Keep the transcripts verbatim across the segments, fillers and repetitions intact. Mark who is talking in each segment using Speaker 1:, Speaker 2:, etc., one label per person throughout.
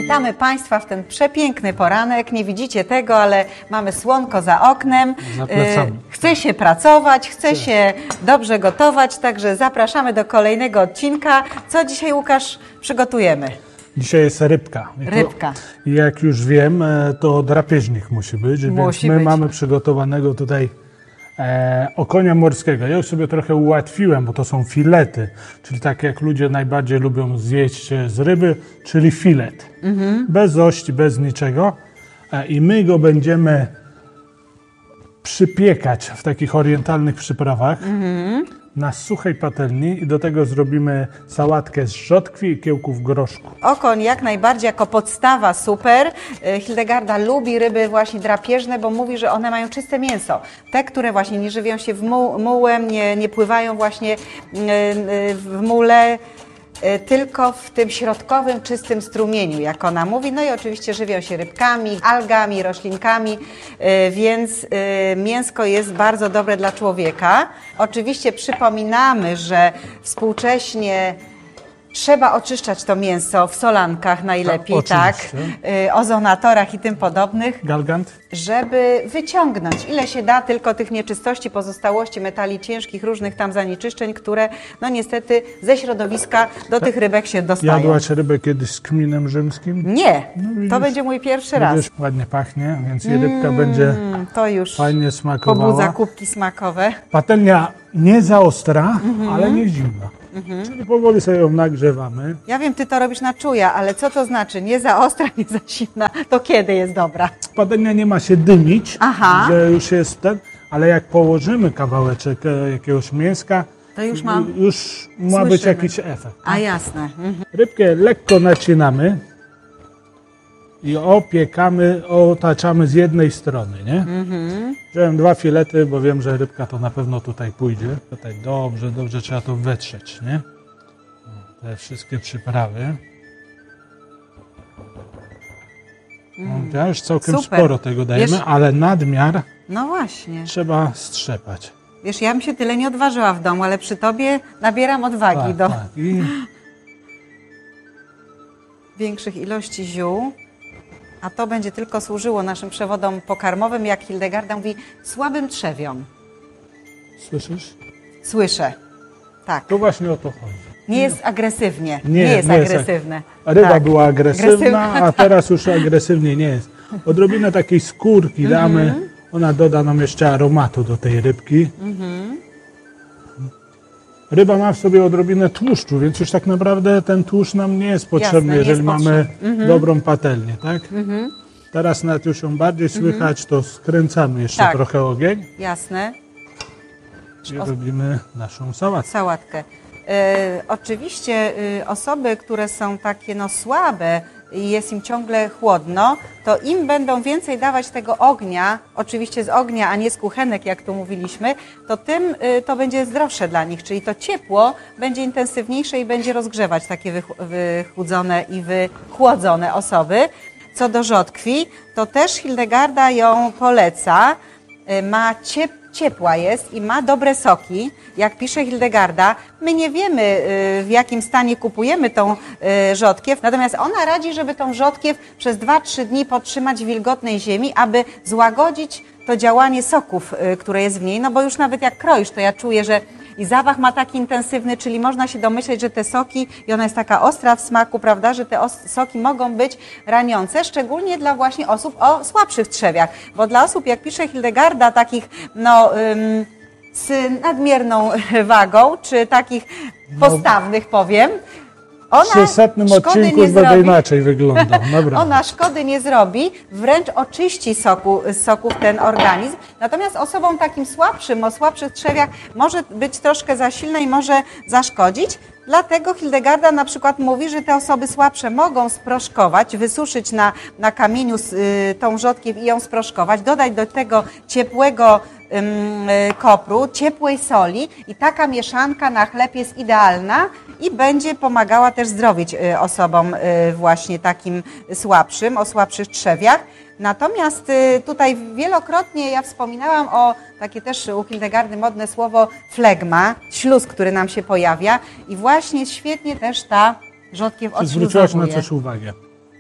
Speaker 1: Witamy Państwa w ten przepiękny poranek. Nie widzicie tego, ale mamy słonko za oknem. Chce się pracować, chce się dobrze gotować, także zapraszamy do kolejnego odcinka. Co dzisiaj, Łukasz, przygotujemy?
Speaker 2: Dzisiaj jest rybka. I
Speaker 1: Rybka.
Speaker 2: To, jak już wiem, to drapieżnik musi być,
Speaker 1: musi
Speaker 2: więc my
Speaker 1: być.
Speaker 2: mamy przygotowanego tutaj e, okonia morskiego. Ja już sobie trochę ułatwiłem, bo to są filety, czyli tak jak ludzie najbardziej lubią zjeść z ryby, czyli filet. Mhm. Bez ości, bez niczego. E, I my go będziemy przypiekać w takich orientalnych przyprawach. Mhm. Na suchej patelni i do tego zrobimy sałatkę z rzodkwi i kiełków groszku.
Speaker 1: Okoń jak najbardziej jako podstawa super. Hildegarda lubi ryby właśnie drapieżne, bo mówi, że one mają czyste mięso. Te, które właśnie nie żywią się w muł, mułem, nie, nie pływają właśnie w mule, tylko w tym środkowym, czystym strumieniu, jak ona mówi. No i oczywiście żywią się rybkami, algami, roślinkami, więc mięsko jest bardzo dobre dla człowieka. Oczywiście przypominamy, że współcześnie trzeba oczyszczać to mięso w solankach najlepiej, tak, tak ozonatorach i tym podobnych.
Speaker 2: Galgant?
Speaker 1: Żeby wyciągnąć ile się da tylko tych nieczystości, pozostałości, metali ciężkich, różnych tam zanieczyszczeń, które no niestety ze środowiska do tych rybek się dostają.
Speaker 2: Jadłaś rybę kiedyś z kminem rzymskim?
Speaker 1: Nie, no widzisz, to będzie mój pierwszy raz.
Speaker 2: Widzisz, ładnie pachnie, więc i rybka mm, będzie
Speaker 1: to już
Speaker 2: fajnie smakowała.
Speaker 1: Pobudza kubki smakowe.
Speaker 2: Patelnia nie za ostra, mm-hmm. ale nie zimna. Mhm. Czyli powoli sobie ją nagrzewamy.
Speaker 1: Ja wiem, ty to robisz na czuja, ale co to znaczy? Nie za ostra, nie za zimna. To kiedy jest dobra?
Speaker 2: Patelnia nie ma się dymić,
Speaker 1: Aha.
Speaker 2: że już jest ten, ale jak położymy kawałeczek jakiegoś mięska,
Speaker 1: to już, mam...
Speaker 2: już ma Słyszymy. być jakiś efekt.
Speaker 1: A jasne. Mhm.
Speaker 2: Rybkę lekko nacinamy i opiekamy, otaczamy z jednej strony, nie? Mhm. Wziąłem dwa filety, bo wiem, że rybka to na pewno tutaj pójdzie. Tutaj dobrze, dobrze trzeba to wetrzeć, nie? Te wszystkie przyprawy. Mm. No, już całkiem Super. sporo tego dajemy, Wiesz, ale nadmiar
Speaker 1: no właśnie.
Speaker 2: trzeba strzepać.
Speaker 1: Wiesz, ja bym się tyle nie odważyła w domu, ale przy tobie nabieram odwagi
Speaker 2: tak,
Speaker 1: do
Speaker 2: tak. I...
Speaker 1: większych ilości ziół. A to będzie tylko służyło naszym przewodom pokarmowym, jak Hildegarda mówi, słabym trzewiom.
Speaker 2: Słyszysz?
Speaker 1: Słyszę, tak.
Speaker 2: To właśnie o to chodzi.
Speaker 1: Nie jest agresywnie, nie,
Speaker 2: nie
Speaker 1: jest
Speaker 2: nie
Speaker 1: agresywne.
Speaker 2: Jest, ryba
Speaker 1: tak.
Speaker 2: była agresywna, agresywna, a teraz już agresywnie nie jest. Odrobinę takiej skórki damy, mm-hmm. ona doda nam jeszcze aromatu do tej rybki. Mm-hmm. Ryba ma w sobie odrobinę tłuszczu, więc już tak naprawdę ten tłuszcz nam nie jest potrzebny, Jasne, jeżeli jest mamy potrzebny. dobrą patelnię, tak? Mm-hmm. Teraz nawet już ją bardziej słychać, mm-hmm. to skręcamy jeszcze tak. trochę ogień.
Speaker 1: Jasne.
Speaker 2: I robimy naszą sałatkę.
Speaker 1: Sałatkę. E, oczywiście e, osoby, które są takie no słabe i jest im ciągle chłodno, to im będą więcej dawać tego ognia, oczywiście z ognia, a nie z kuchenek, jak tu mówiliśmy, to tym y, to będzie zdrowsze dla nich, czyli to ciepło będzie intensywniejsze i będzie rozgrzewać takie wychłudzone i wychłodzone osoby. Co do rzodkwi, to też Hildegarda ją poleca, y, ma ciepło, ciepła jest i ma dobre soki, jak pisze Hildegarda. My nie wiemy, w jakim stanie kupujemy tą rzodkiew, natomiast ona radzi, żeby tą rzodkiew przez dwa trzy dni podtrzymać w wilgotnej ziemi, aby złagodzić to działanie soków, które jest w niej, no bo już nawet jak kroisz, to ja czuję, że i zapach ma taki intensywny, czyli można się domyśleć, że te soki, i ona jest taka ostra w smaku, prawda, że te soki mogą być raniące, szczególnie dla właśnie osób o słabszych trzewiach, bo dla osób, jak pisze Hildegarda, takich no, ym, z nadmierną wagą, czy takich postawnych, powiem, ona
Speaker 2: przy setnym odcinku już będzie inaczej wygląda. Dobra.
Speaker 1: Ona szkody nie zrobi, wręcz oczyści soku, z soków ten organizm. Natomiast osobom takim słabszym, o słabszych trzewiach może być troszkę za silna i może zaszkodzić. Dlatego Hildegarda na przykład mówi, że te osoby słabsze mogą sproszkować, wysuszyć na, na kamieniu y, tą rzodkiew i ją sproszkować, dodać do tego ciepłego y, y, kopru, ciepłej soli i taka mieszanka na chleb jest idealna i będzie pomagała też zdrowić y, osobom y, właśnie takim słabszym, o słabszych trzewiach. Natomiast y, tutaj wielokrotnie ja wspominałam o takie też u Hildegardy modne słowo flegma, śluz, który nam się pojawia i właśnie świetnie też ta rzodkiew odśluzowuje.
Speaker 2: Zwróciłaś na coś uwagę.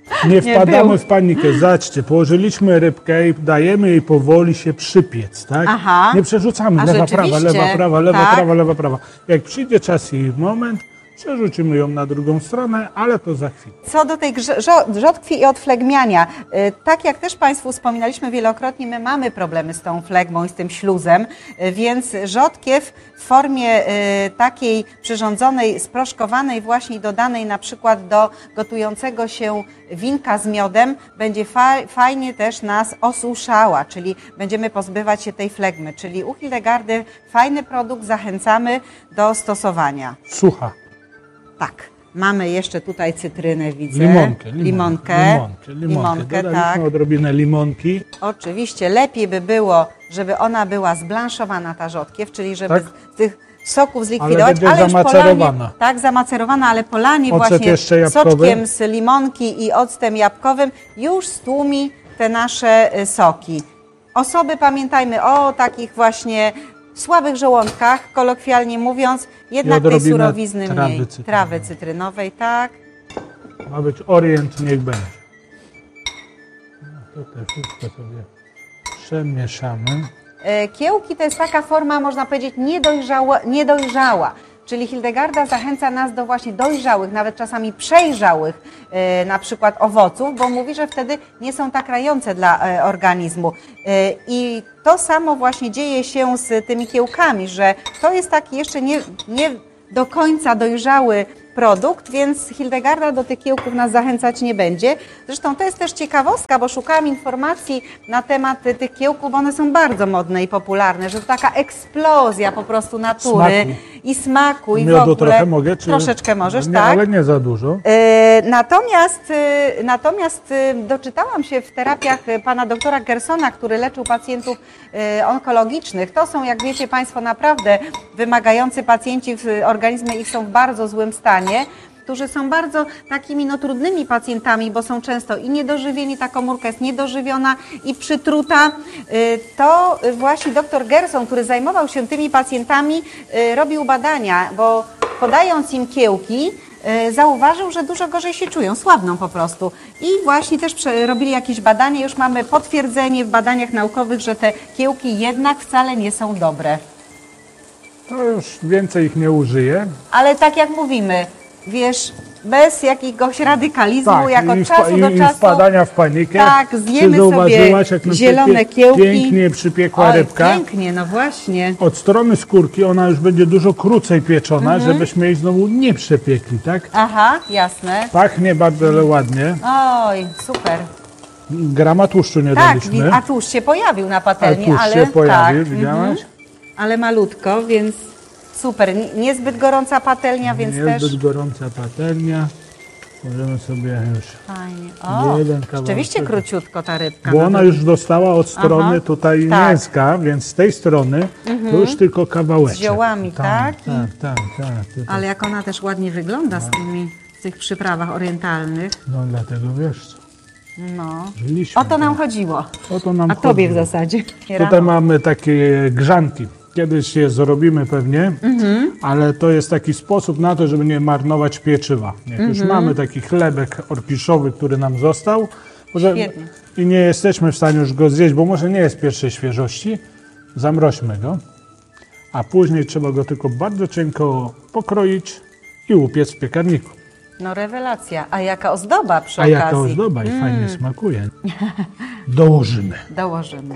Speaker 2: Nie wpadamy
Speaker 1: był.
Speaker 2: w panikę. Zobaczcie, położyliśmy rybkę i dajemy jej powoli się przypiec, tak?
Speaker 1: Aha.
Speaker 2: Nie przerzucamy
Speaker 1: A
Speaker 2: lewa, prawa,
Speaker 1: rzeczywiście,
Speaker 2: lewa, prawa, lewa,
Speaker 1: tak?
Speaker 2: prawa, lewa, prawa. Jak przyjdzie czas i moment, przerzucimy ją na drugą stronę, ale to za chwilę.
Speaker 1: Co do tej grze- żo- rzodkwi i odflegmiania, y, tak jak też Państwu wspominaliśmy wielokrotnie, my mamy problemy z tą flegmą i z tym śluzem, y, więc rzodkiew w formie y, takiej przyrządzonej, sproszkowanej właśnie i dodanej na przykład do gotującego się winka z miodem będzie fa- fajnie też nas osuszała, czyli będziemy pozbywać się tej flegmy, czyli u Hildegardy fajny produkt, zachęcamy do stosowania.
Speaker 2: Sucha.
Speaker 1: Tak. Mamy jeszcze tutaj cytrynę, widzę.
Speaker 2: Limonkę. Limonkę.
Speaker 1: Limonkę.
Speaker 2: Limonkę, limonkę.
Speaker 1: Limonkę,
Speaker 2: Dodaliśmy
Speaker 1: tak.
Speaker 2: odrobinę limonki.
Speaker 1: Oczywiście lepiej by było, żeby ona była zblanszowana, ta rzodkiew, czyli żeby
Speaker 2: Tak.
Speaker 1: z tych soków zlikwidować,
Speaker 2: będzie
Speaker 1: już
Speaker 2: zamacerowana.
Speaker 1: polanie, tak, zamacerowana, ale polanie
Speaker 2: Ocet
Speaker 1: właśnie
Speaker 2: jeszcze jabłkowy.
Speaker 1: soczkiem z limonki i octem jabłkowym już stłumi te nasze y, soki. Osoby, pamiętajmy o takich właśnie słabych żołądkach, kolokwialnie mówiąc, jednak tej
Speaker 2: odrobinę
Speaker 1: surowizny
Speaker 2: trawy
Speaker 1: mniej.
Speaker 2: cytrynowej.
Speaker 1: Trawy cytrynowej, tak.
Speaker 2: Ma być orient, niech będzie. No, to wszystko sobie przemieszamy.
Speaker 1: E, Kiełki to jest taka forma, można powiedzieć, niedojrzała, niedojrzała. Czyli Hildegarda zachęca nas do właśnie dojrzałych, nawet czasami przejrzałych e, na przykład owoców, bo mówi, że wtedy nie są tak rające dla e, organizmu. E, I to samo właśnie dzieje się z tymi kiełkami, że to jest taki jeszcze nie, nie do końca dojrzały produkt, więc Hildegarda do tych kiełków nas zachęcać nie będzie. Zresztą to jest też ciekawostka, bo szukałam informacji na temat tych kiełków, bo one są bardzo modne i popularne, że to taka eksplozja po prostu natury
Speaker 2: Smaku.
Speaker 1: i smaku i w
Speaker 2: Miodu
Speaker 1: ogóle.
Speaker 2: trochę mogę? Czy...
Speaker 1: Troszeczkę możesz,
Speaker 2: nie,
Speaker 1: tak.
Speaker 2: Ale nie za dużo.
Speaker 1: E, Natomiast, e, natomiast e, doczytałam się w terapiach e, pana doktora Gersona, który leczył pacjentów e, onkologicznych. To są, jak wiecie Państwo, naprawdę wymagający pacjenci, w- organizmy ich są w bardzo złym stanie, którzy są bardzo takimi no, trudnymi pacjentami, bo są często i niedożywieni, ta komórka jest niedożywiona i przytruta. Y, To właśnie dr Gerson, który zajmował się tymi pacjentami, y, robił badania, bo podając im kiełki, y, zauważył, że dużo gorzej się czują, słabną po prostu. I właśnie też prze- robili jakieś badania, już mamy potwierdzenie w badaniach naukowych, że te kiełki jednak wcale nie są dobre.
Speaker 2: To już więcej ich nie użyję.
Speaker 1: Ale tak jak mówimy, wiesz, bez jakiegoś radykalizmu, jak od
Speaker 2: i,
Speaker 1: czasu
Speaker 2: wpa-
Speaker 1: do
Speaker 2: i,
Speaker 1: czasu.
Speaker 2: i wpadania w panikę.
Speaker 1: Tak, zjemy
Speaker 2: Czy zauważyłaś,
Speaker 1: sobie
Speaker 2: jak nam
Speaker 1: zielone
Speaker 2: pięknie-
Speaker 1: kiełki.
Speaker 2: Pięknie przypiekła
Speaker 1: Oj,
Speaker 2: rybka.
Speaker 1: pięknie, no właśnie.
Speaker 2: Od strony skórki ona już będzie dużo krócej pieczona,
Speaker 1: Mhm.
Speaker 2: żebyśmy jej znowu nie przepiekli, tak?
Speaker 1: Aha, jasne.
Speaker 2: Pachnie bardzo ładnie.
Speaker 1: Oj, super.
Speaker 2: Grama tłuszczu nie
Speaker 1: Tak,
Speaker 2: daliśmy.
Speaker 1: wi- a tłuszcz się pojawił na
Speaker 2: A
Speaker 1: patelni,
Speaker 2: tłuszcz
Speaker 1: ale
Speaker 2: się pojawił,
Speaker 1: tak,
Speaker 2: widziałaś?
Speaker 1: mhm. Ale malutko, więc super. N- Niezbyt gorąca patelnia, więc
Speaker 2: Jest
Speaker 1: też
Speaker 2: zbyt gorąca patelnia. Możemy sobie już...
Speaker 1: fajnie. O,
Speaker 2: jeden kawałek.
Speaker 1: rzeczywiście króciutko ta rybka.
Speaker 2: Bo
Speaker 1: no
Speaker 2: ona
Speaker 1: to-
Speaker 2: już dostała od strony
Speaker 1: Aha,
Speaker 2: tutaj
Speaker 1: tak.
Speaker 2: mięska, więc z tej strony to już tylko kawałeczek.
Speaker 1: Z ziołami,
Speaker 2: Tam,
Speaker 1: tak?
Speaker 2: Tak, tak, tak. Tutaj.
Speaker 1: Ale jak ona też ładnie wygląda z tymi, w tych przyprawach orientalnych.
Speaker 2: No dlatego wiesz co,
Speaker 1: No.
Speaker 2: żyliśmy.
Speaker 1: O to nam chodziło.
Speaker 2: O to nam
Speaker 1: A tobie w
Speaker 2: chodziło.
Speaker 1: zasadzie.
Speaker 2: Tutaj mamy takie grzanki. Kiedyś je zrobimy pewnie,
Speaker 1: Mhm.
Speaker 2: ale to jest taki sposób na to, żeby nie marnować pieczywa. Jak już
Speaker 1: Mhm.
Speaker 2: mamy taki chlebek orkiszowy, który nam został, może
Speaker 1: Świetnie.
Speaker 2: i nie jesteśmy w stanie już go zjeść, bo może nie jest pierwszej świeżości, zamroźmy go, a później trzeba go tylko bardzo cienko pokroić i upiec w piekarniku.
Speaker 1: No rewelacja. A jaka ozdoba przy
Speaker 2: A
Speaker 1: okazji?
Speaker 2: jaka ozdoba i
Speaker 1: Mm.
Speaker 2: fajnie smakuje. Dołożymy.
Speaker 1: Dołożymy.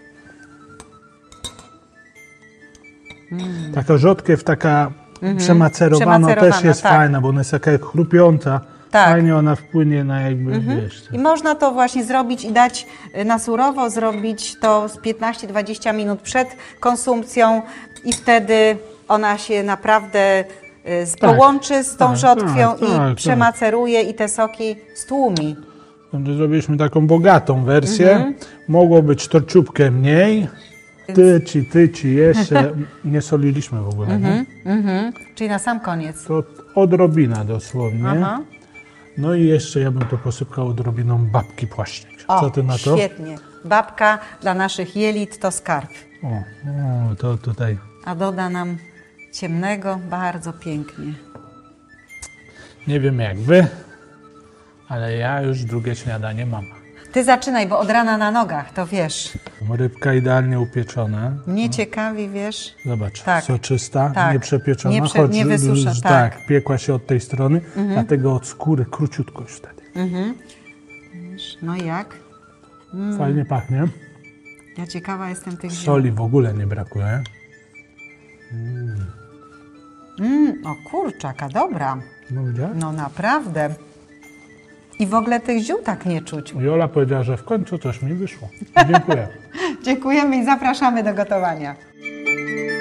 Speaker 2: Taka rzodkiew, taka przemacerowana też
Speaker 1: Przemacerowana,
Speaker 2: jest
Speaker 1: tak.
Speaker 2: fajna, bo ona jest taka jak chrupiąca.
Speaker 1: Tak.
Speaker 2: Fajnie ona wpłynie na jakby, wiesz, co.
Speaker 1: I można to właśnie zrobić i dać y, na surowo, zrobić to z piętnaście do dwudziestu minut przed konsumpcją i wtedy ona się naprawdę y, z-
Speaker 2: Tak.
Speaker 1: połączy z tą
Speaker 2: Tak,
Speaker 1: rzodkwią
Speaker 2: tak,
Speaker 1: i
Speaker 2: tak, tak.
Speaker 1: przemaceruje i te soki stłumi.
Speaker 2: Także zrobiliśmy taką bogatą wersję.
Speaker 1: Mhm.
Speaker 2: Mogło być troszeczkę mniej. Tyci, tyci, jeszcze nie soliliśmy w ogóle. Nie?
Speaker 1: Mhm. Czyli na sam koniec.
Speaker 2: To odrobina dosłownie.
Speaker 1: Aha.
Speaker 2: No i jeszcze ja bym to posypał odrobiną babki płaszczyk.
Speaker 1: O,
Speaker 2: Co ty na to?
Speaker 1: świetnie. Babka dla naszych jelit to skarb.
Speaker 2: O, o, to tutaj.
Speaker 1: A doda nam ciemnego bardzo pięknie.
Speaker 2: Nie wiem jak wy, Ale ja już drugie śniadanie mam.
Speaker 1: Ty zaczynaj, bo od rana na nogach, to wiesz.
Speaker 2: Rybka idealnie upieczona.
Speaker 1: Mnie ciekawi, wiesz.
Speaker 2: Zobacz,
Speaker 1: Tak.
Speaker 2: soczysta,
Speaker 1: Tak.
Speaker 2: nieprzepieczona,
Speaker 1: Nie prze-
Speaker 2: choć
Speaker 1: nie wysusza,
Speaker 2: że
Speaker 1: tak.
Speaker 2: tak, piekła się od tej strony, dlatego od skóry króciutko już wtedy.
Speaker 1: Wiesz, no jak?
Speaker 2: Fajnie pachnie.
Speaker 1: Ja ciekawa jestem tych ziół.
Speaker 2: Soli w ogóle nie brakuje.
Speaker 1: Mm, o kurczaka, dobra.
Speaker 2: No widziałeś?
Speaker 1: No naprawdę. I w ogóle tych ziół tak nie czuć.
Speaker 2: Jola powiedziała, że w końcu coś mi wyszło. Dziękuję.
Speaker 1: Dziękujemy i zapraszamy do gotowania.